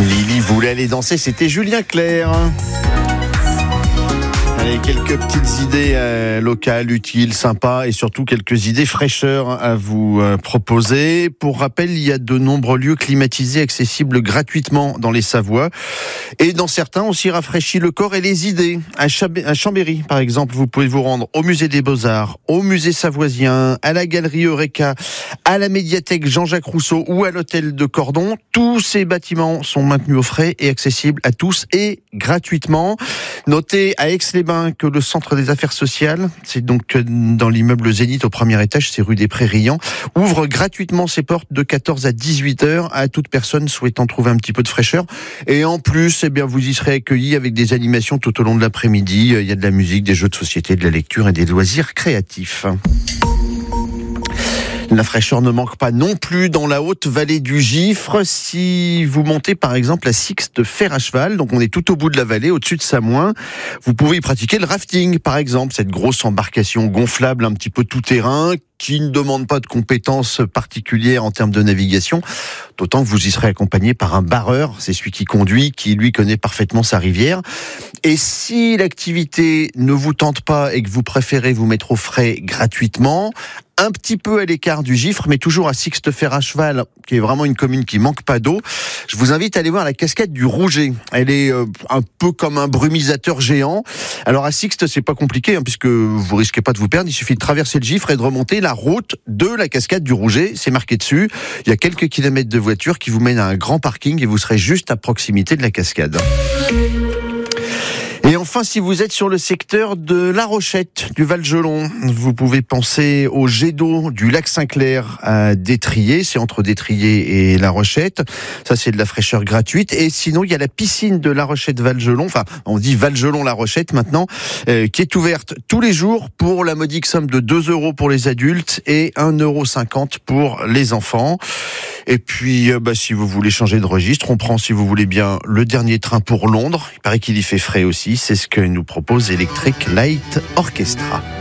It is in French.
Lily voulait aller danser, c'était Julien Clerc. Allez, quelques petites idées locales, utiles, sympas et surtout quelques idées fraîcheurs à vous proposer. Pour rappel, il y a de nombreux lieux climatisés accessibles gratuitement dans les Savoies et dans certains aussi rafraîchit le corps et les idées. À Chambéry, par exemple, vous pouvez vous rendre au musée des Beaux-Arts, au musée savoisien, à la galerie Eureka, à la médiathèque Jean-Jacques Rousseau ou à l'hôtel de Cordon. Tous ces bâtiments sont maintenus au frais et accessibles à tous et gratuitement. Notez à Aix-les-Bains que le centre des affaires sociales, c'est donc dans l'immeuble Zénith au premier étage, c'est rue des Prairies-Riant, ouvre gratuitement ses portes de 14 à 18 heures à toute personne souhaitant trouver un petit peu de fraîcheur. Et en plus, vous y serez accueillis avec des animations tout au long de l'après-midi. Il y a de la musique, des jeux de société, de la lecture et des loisirs créatifs. La fraîcheur ne manque pas non plus dans la haute vallée du Gifre. Si vous montez par exemple à Sixte Fer à cheval, donc on est tout au bout de la vallée, au-dessus de Samoin, vous pouvez y pratiquer le rafting par exemple, cette grosse embarcation gonflable un petit peu tout-terrain qui ne demande pas de compétences particulières en termes de navigation, d'autant que vous y serez accompagné par un barreur, c'est celui qui conduit, qui lui connaît parfaitement sa rivière. Et si l'activité ne vous tente pas et que vous préférez vous mettre au frais gratuitement, un petit peu à l'écart du Gifre, mais toujours à Sixte Fer à cheval, qui est vraiment une commune qui manque pas d'eau, je vous invite à aller voir la cascade du Rouget. Elle est un peu comme un brumisateur géant. Alors à Sixte, c'est pas compliqué, puisque vous risquez pas de vous perdre. Il suffit de traverser le Gifre et de remonter la route de la cascade du Rouget. C'est marqué dessus. Il y a quelques kilomètres de voiture qui vous mènent à un grand parking et vous serez juste à proximité de la cascade. Et enfin, si vous êtes sur le secteur de La Rochette, du Val-Gelon, vous pouvez penser au jet d'eau du lac Saint-Clair à Détrier. C'est entre Détrier et La Rochette. Ça, c'est de la fraîcheur gratuite. Et sinon, il y a la piscine de La Rochette-Val-Gelon. Enfin, on dit Val-Gelon-La Rochette maintenant, qui est ouverte tous les jours pour la modique somme de 2 € pour les adultes et 1,50 € pour les enfants. Et puis, si vous voulez changer de registre, on prend, si vous voulez bien, le dernier train pour Londres. Il paraît qu'il y fait frais aussi. C'est ce que nous propose Electric Light Orchestra.